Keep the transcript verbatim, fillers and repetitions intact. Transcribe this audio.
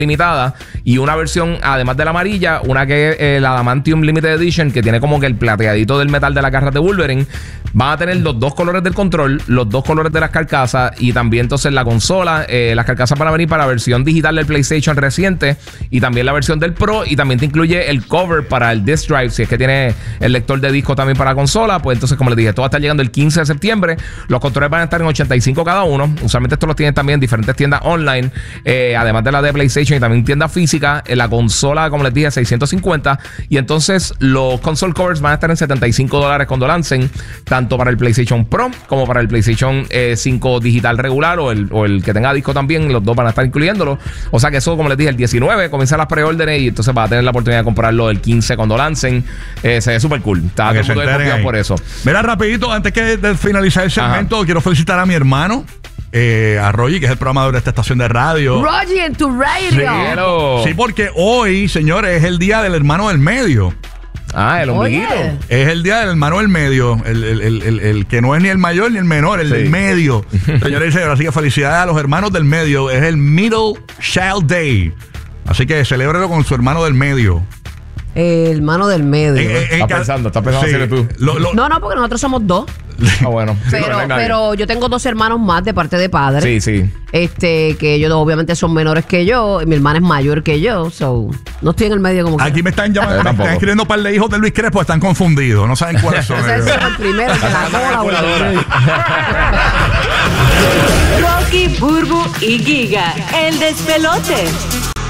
limitada y una versión, además de la amarilla, una que es eh, la Adamantium Limited Edition, que tiene como que el plateadito del metal de la garra de Wolverine. Van a tener los dos colores del control, los dos colores de las carcasas y también entonces la consola. Eh, las carcasas van a venir para la versión digital del PlayStation reciente y también la versión del Pro, y también te incluye el cover para el disc drive, si es que tiene el lector de disco también para la consola. Pues entonces, como les dije, esto va a estar llegando el quince de septiembre. Los controles van a estar en ochenta y cinco cada uno. Usualmente estos los tienen también en diferentes tiendas online, eh, además de la de PlayStation, y también tiendas físicas. En la consola, como les dije, seiscientos cincuenta. Y entonces los console covers van a estar en setenta y cinco dólares cuando lancen, tanto para el PlayStation Pro como para el PlayStation eh, cinco digital regular o el, o el que tenga disco también. Los dos van a estar incluyéndolo. O sea que eso, como les dije, el diecinueve comienzan las preórdenes y entonces va a tener la oportunidad de comprarlo el quince cuando lancen. Eh, se ve súper cool. Estaba todo el mundo por eso. Mira, rapidito, antes que de finalizar el segmento, Ajá. quiero felicitar a mi hermano. Eh, a Roger, que es el programador de esta estación de radio. Roger en tu radio. Sí, sí, porque hoy, señores, es el día del hermano del medio. Ah, el ombliguito. Oye. Es el día del hermano del medio. El, el, el, el, el que no es ni el mayor ni el menor, el sí. del medio. Señores y señores, así que felicidades a los hermanos del medio. Es el Middle Child Day. Así que celébrelo con su hermano del medio. El hermano del medio. Eh, eh, está pensando, está pensando sí. tú. Lo, lo, no, no, porque nosotros somos dos. Ah, bueno. Pero, sí, pero yo tengo dos hermanos más de parte de padre. Sí, sí. Este, que ellos obviamente son menores que yo. Y mi hermana es mayor que yo. So, no estoy en el medio como que. Aquí me están llamando, me están escribiendo un par de hijos de Luis Crespo, están confundidos. No saben cuáles son. Ese es el primero, que la cola. Rocky, Burbu y Giga, el despelote.